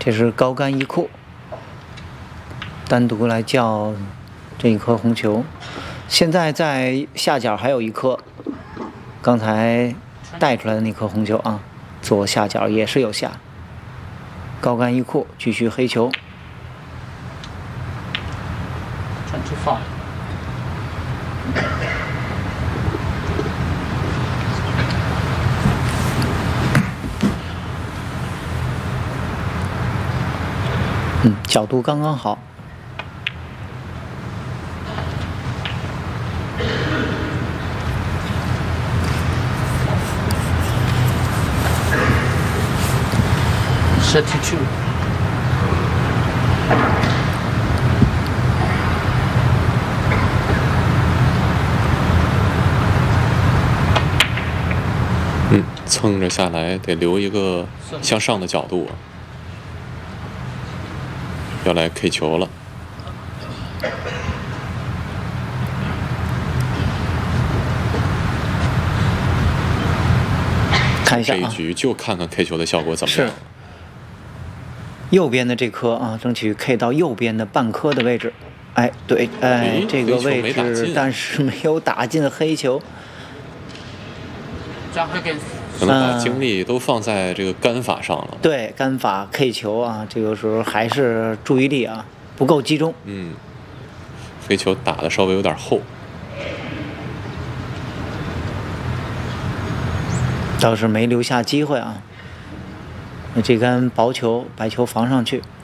这是高杆一库，单独来叫这一颗红球。现在在下角还有一颗，刚才带出来的那颗红球啊，左下角也是有下。高杆一库，继续黑球。 25。 角度刚刚好。 32。 蹭着下来得留一个向上的角度，要来 K 球了。 看一下啊， 这一局就看看 K 球的效果怎么样。 是右边的这颗啊，争取 K 到右边的半颗的位置。哎，对，哎，这个位置，但是没有打进黑球。 可能把精力都放在这个杆法上了。 对，杆法 K 球啊，这个时候还是注意力啊不够集中。 黑球打的稍微有点厚， 倒是没留下机会啊。那这杆薄球，白球防上去。